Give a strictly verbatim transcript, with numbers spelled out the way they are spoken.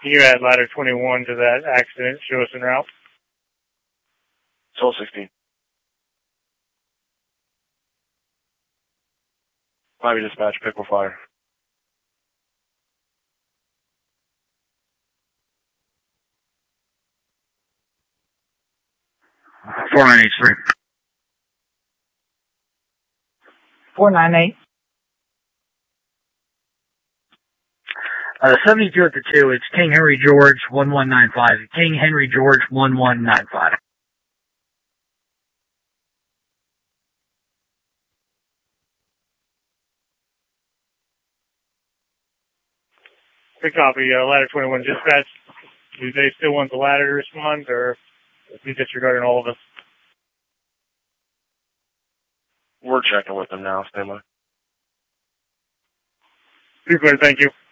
Can you add ladder twenty-one to that accident? Show us en route. Soul sixteen. Miami dispatch, pick will fire. four nine eight three. four nine eight. Uh, seventy-two at the two, it's King Henry George, one one nine five. King Henry George, one one nine five. Good copy, uh, ladder twenty-one dispatch. Do they still want the ladder to respond, or is he disregarding all of us? We're checking with them now, stand by. Super, thank you.